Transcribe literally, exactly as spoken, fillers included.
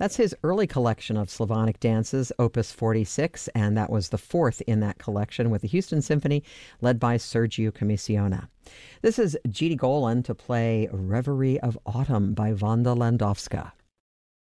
That's his early collection of Slavonic dances, Opus forty-six, and that was the fourth in that collection with the Houston Symphony led by Sergio Commissiona. This is Giti Golan to play Reverie of Autumn by Wanda Landowska.